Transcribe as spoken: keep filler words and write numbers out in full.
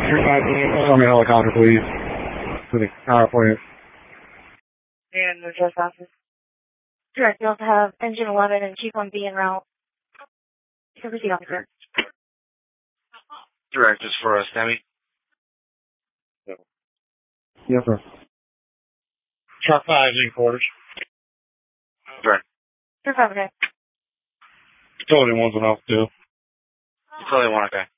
On the helicopter, please. To the power plant. And the trust office. Correct. You also have Engine eleven and Chief one B en route. You can proceed, officer. Direct is for us, Sammy. Yes, sir. Truck five in quarters. Direct. Truck five, okay. Utility one's enough, too. Utility one, okay.